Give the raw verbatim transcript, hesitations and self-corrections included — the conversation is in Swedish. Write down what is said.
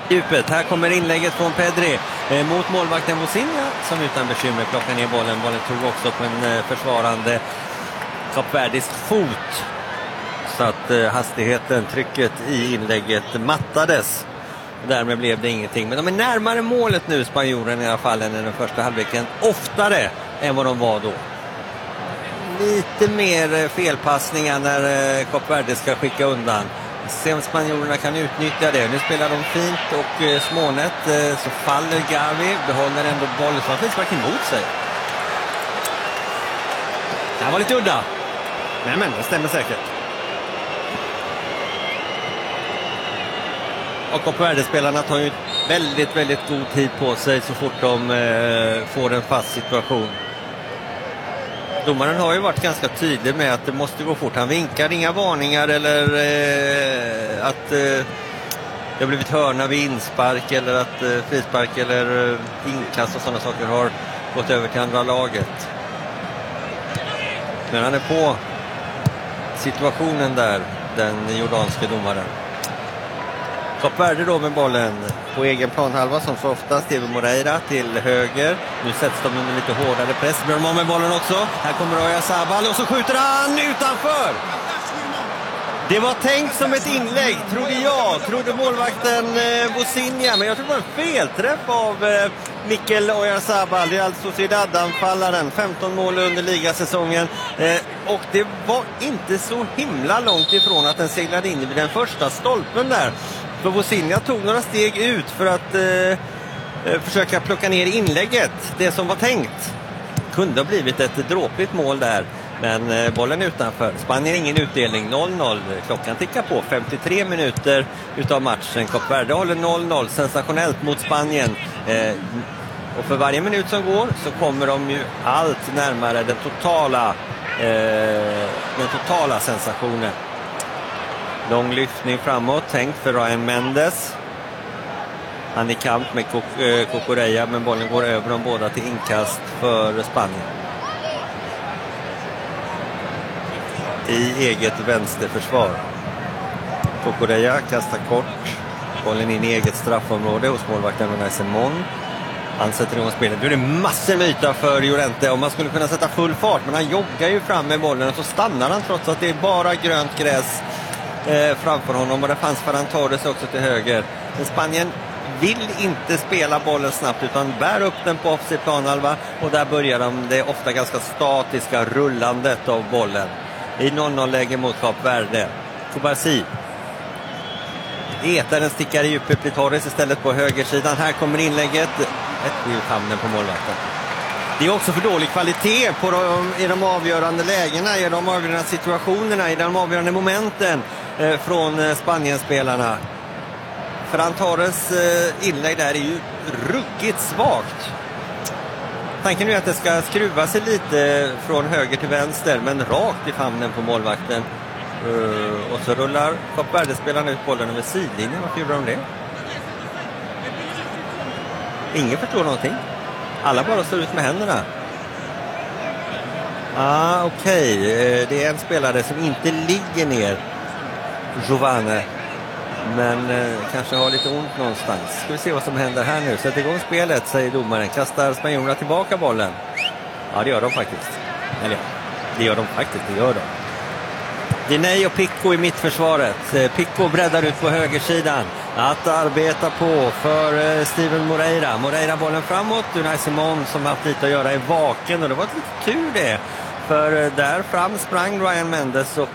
djupet. Här kommer inlägget från Pedri eh, mot målvakten Vozinha som utan bekymmer plockar ner bollen. Bollen tog också på en eh, försvarande Kapverdis fot. Så att eh, hastigheten, trycket i inlägget mattades. Därmed blev det ingenting. Men de är närmare målet nu, spanjoren i alla fall, än i den första halvleken. Oftare än vad de var då. Lite mer felpassningar när Kapverdi ska skicka undan. Se om spanjorerna kan utnyttja det. Nu spelar de fint och eh, smånet. Eh, så faller Gavi. Behåller ändå bollen. Så han finns verkligen emot sig. Det här var lite udda. Nej men det stämmer säkert. Och Kapverdi-spelarna tar ju väldigt, väldigt god tid på sig så fort de eh, får en fast situation. Domaren har ju varit ganska tydlig med att det måste gå fort. Han vinkar inga varningar eller eh, att eh, det har blivit hörna vid inspark eller att eh, frispark eller eh, inkast och sådana saker har gått över till andra laget. Men han är på situationen där, den jordanske domaren. Kapverdi då med bollen på egen planhalva som så ofta. Steven Moreira till höger. Nu sätts de under lite hårdare press. Blir de av med bollen också. Här kommer Oyarzabal och så skjuter han utanför. Det var tänkt som ett inlägg, trodde jag. Trodde målvakten eh, Vozinha. Men jag tror det var en felträff av eh, Mikel Oyarzabal. Det är alltså Sociedad-anfallaren. femton mål under ligasäsongen. Eh, och det var inte så himla långt ifrån att den seglade in i den första stolpen där. För Vozinha tog några steg ut för att eh, försöka plocka ner inlägget. Det som var tänkt. Kunde ha blivit ett dråpligt mål där. Men eh, bollen utanför. Spanien ingen utdelning. noll noll. Klockan tickar på. femtiotre minuter utav matchen. Kapverdi håller noll noll. Sensationellt mot Spanien. Eh, och för varje minut som går så kommer de ju allt närmare den totala, eh, den totala sensationen. Lång lyftning framåt, tänkt för Ryan Mendes. Han är i kamp med Cucurella, men bollen går över de båda till inkast för Spanien. I eget vänsterförsvar. Cucurella kastar kort. Bollen in i eget straffområde hos målvakten Unai Simon. Han sätter igång spelet. Nu är det massor med yta för Llorente och man skulle kunna sätta full fart. Men han joggar ju fram med bollen och så stannar han trots att det är bara grönt gräs eh, framför honom. Och det fanns Ferran Torres också till höger. Men Spanien vill inte spela bollen snabbt utan bär upp den på offensiv planhalva. Och där börjar de det ofta ganska statiska rullandet av bollen. I noll noll-läge mot Kapverdi. Kubarsi. Etaren stickar i djupet, blir Torres istället på högersidan. Här kommer inlägget. Ett i famnen på målvakten. Det är också för dålig kvalitet på de, i de avgörande lägena, i de avgörande situationerna, i de avgörande momenten eh, från eh, Spanienspelarna. Ferran Torres eh, inlägg där är ju ruggigt svagt. Tanken är att det ska skruva sig lite från höger till vänster, men rakt i famnen på målvakten. Uh, och så rullar Kapverdi-spelarna ut bollen över sidlinjen. Varför gjorde de det? Ingen förstår någonting. Alla bara står ut med händerna. Ah, okej. Okay. Uh, det är en spelare som inte ligger ner. Giovane. Men uh, kanske har lite ont någonstans. Ska vi se vad som händer här nu. Sätt igång spelet, säger domaren. Kastar spanjorerna tillbaka bollen. Ja, det gör de faktiskt. Eller det gör de faktiskt, det gör de. Diney och Pico i mittförsvaret. Pico breddar ut på högersidan. Att arbeta på för Steven Moreira. Moreira bollen framåt. Unai Simon som haft lite att göra i vaken. Och det var ett lite tur det. För där fram sprang Ryan Mendes och